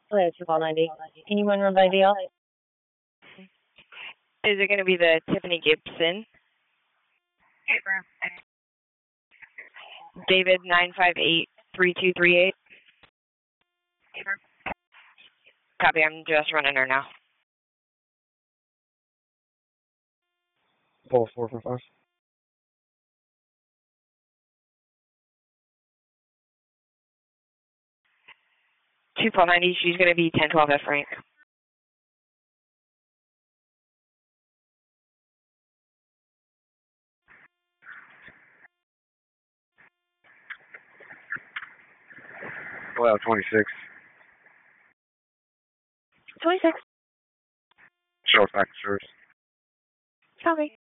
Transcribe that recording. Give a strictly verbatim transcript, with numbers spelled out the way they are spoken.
Hello, two four ninety. Anyone run by V L? Is it going to be the Tiffany Gibson? David nine five eight three two three eight. Copy. I'm just running her now. Pull four four five. two four ninety. She's going to be ten twelve F rank. Well, twenty-six. twenty-six. Short back service. Copy.